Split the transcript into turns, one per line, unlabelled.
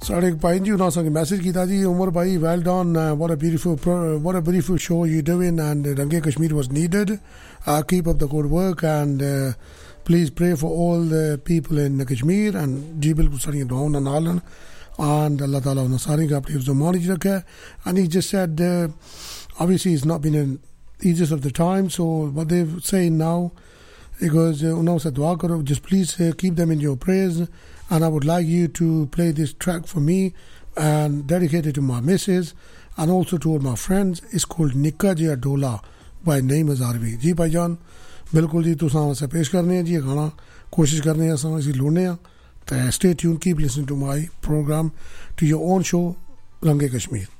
साढ़े भाई जी उन्होंने मैसेज किया जी उमर भाई well done what a beautiful show you doing and Range Kashmir was needed keep up the good work and please pray for all the people in Kashmir and जी बिल्कुल सारी दुआओं नाल नालन and Allah Ta'ala उन्हें सारी का अपने ज़माने च रखा and he just said obviously it's not been an easiest of the time so what they're saying now because उन्होंने से दुआ करो just please keep them in your prayers and I would like you to play this track for me and dedicate it to my missus and also to all my friends. It's called Nikka Jia Dola by Naeem Azharvi. जी भाईजान बिल्कुल जी तुसां वास्ते पेश करने हैं जी ये गाना कोशिश करने हैं असां इसी लोने हैं तो stay tuned keep listening to my program to your own show Range Kashmir.